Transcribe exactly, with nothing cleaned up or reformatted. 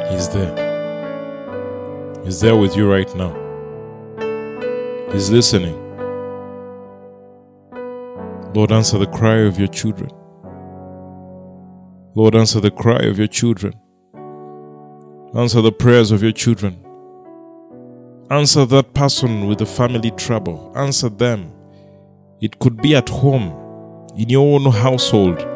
He's there. He's there with you right now. He's listening. Lord, answer the cry of your children. Lord, answer the cry of your children. Answer the prayers of your children. Answer that person with the family trouble. Answer them. It could be at home, in your own household.